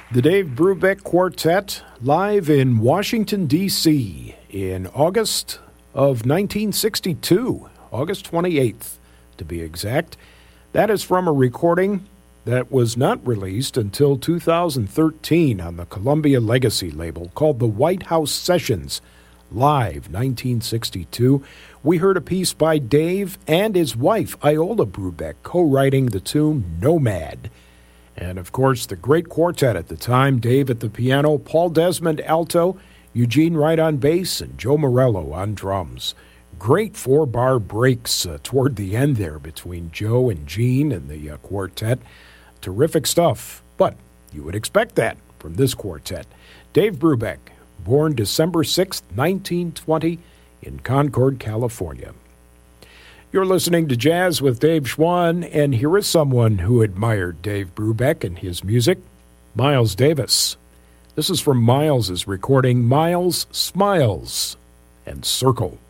The Dave Brubeck Quartet, live in Washington, D.C. in August of 1962, August 28th, to be exact. That is from a recording that was not released until 2013 on the Columbia Legacy label called the White House Sessions, Live 1962. We heard a piece by Dave and his wife, Iola Brubeck, co-writing the tune Nomad. And, of course, the great quartet at the time, Dave at the piano, Paul Desmond alto, Eugene Wright on bass, and Joe Morello on drums. Great four-bar breaks toward the end there between Joe and Gene and the quartet. Terrific stuff, but you would expect that from this quartet. Dave Brubeck, born December 6, 1920, in Concord, California. You're listening to Jazz with Dave Schwann, and here is someone who admired Dave Brubeck and his music, Miles Davis. This is from Miles' recording, Miles Smiles and Circle.